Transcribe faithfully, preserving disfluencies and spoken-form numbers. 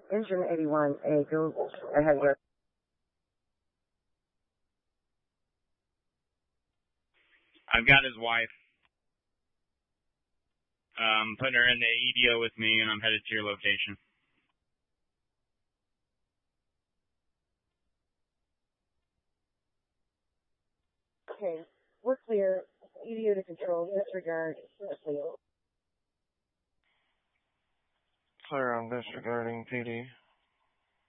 Engine eighty-one, a go ahead with. I've got his wife. Um, putting her in the E D O with me, and I'm headed to your location. Okay, we're clear. E D O to control. Disregard. Clear. Clear on disregarding P D.